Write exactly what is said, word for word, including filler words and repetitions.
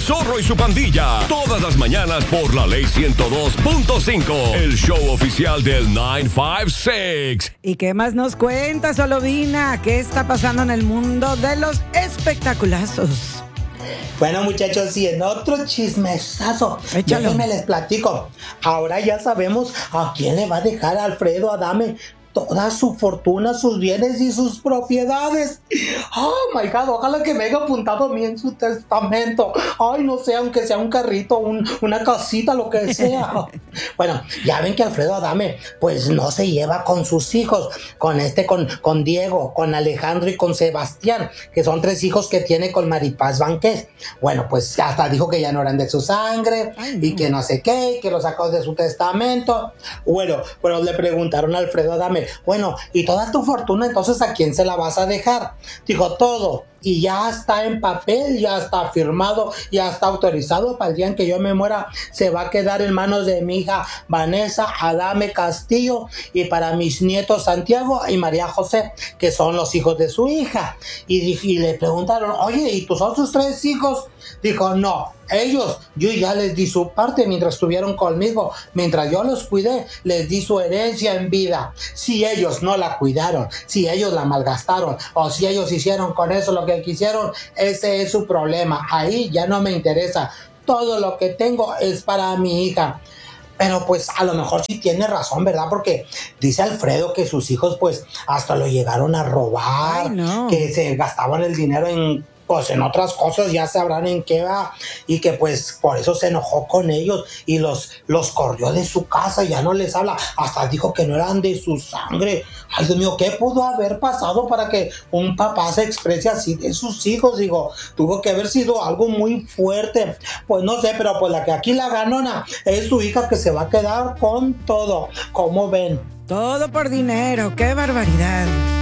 Zorro y su pandilla. Todas las mañanas por la Ley ciento dos punto cinco. El show oficial del nueve cinco seis. ¿Y qué más nos cuenta, Solovina? ¿Qué está pasando en el mundo de los espectaculazos? Bueno, muchachos, y en otro chismesazo, Échalo. déjenme les platico. Ahora ya sabemos a quién le va a dejar Alfredo Adame toda su fortuna, sus bienes y sus propiedades. Oh my God, ojalá que me haya apuntado a mí en su testamento. Ay, no sé, aunque sea un carrito, un, una casita, lo que sea. Bueno, ya ven que Alfredo Adame pues no se lleva con sus hijos, con este, con, con Diego, con Alejandro y con Sebastián, que son tres hijos que tiene con Maripaz Banqués. Bueno, pues hasta dijo que ya no eran de su sangre. Ay, no. Y que no sé qué, y que lo sacó de su testamento. Bueno, pero le preguntaron a Alfredo Adame, bueno, ¿y toda tu fortuna entonces a quién se la vas a dejar? Dijo, todo. Y ya está en papel, ya está firmado, ya está autorizado para el día en que yo me muera. Se va a quedar en manos de mi hija Vanessa Adame Castillo y para mis nietos Santiago y María José, que son los hijos de su hija. Y, y le preguntaron, oye, ¿y tus otros tres hijos? Dijo, no, ellos, yo ya les di su parte mientras estuvieron conmigo. Mientras yo los cuidé, les di su herencia en vida. Si ellos no la cuidaron, si ellos la malgastaron o si ellos hicieron con eso lo que quisieron, ese es su problema. Ahí ya no me interesa. Todo lo que tengo es para mi hija. Pero pues a lo mejor sí tiene razón, ¿verdad? Porque dice Alfredo que sus hijos pues hasta lo llegaron a robar. Ay, no. Que se gastaban el dinero en... pues en otras cosas, ya sabrán en qué va, y que pues por eso se enojó con ellos y los, los corrió de su casa, ya no les habla, hasta dijo que no eran de su sangre. Ay, Dios mío, ¿qué pudo haber pasado para que un papá se exprese así de sus hijos? Digo, tuvo que haber sido algo muy fuerte, pues no sé, pero pues la que aquí la ganona es su hija, que se va a quedar con todo. ¿Cómo ven? Todo por dinero, qué barbaridad.